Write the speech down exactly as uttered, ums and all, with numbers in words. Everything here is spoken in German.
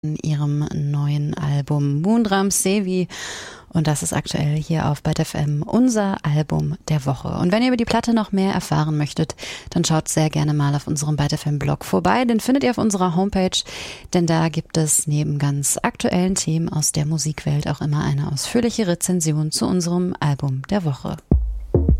in ihrem neuen Album Moondrums Sevi. Und das ist aktuell hier auf Byte F M unser Album der Woche. Und wenn ihr über die Platte noch mehr erfahren möchtet, dann schaut sehr gerne mal auf unserem Byte F M Blog vorbei. Den findet ihr auf unserer Homepage, denn da gibt es neben ganz aktuellen Themen aus der Musikwelt auch immer eine ausführliche Rezension zu unserem Album der Woche.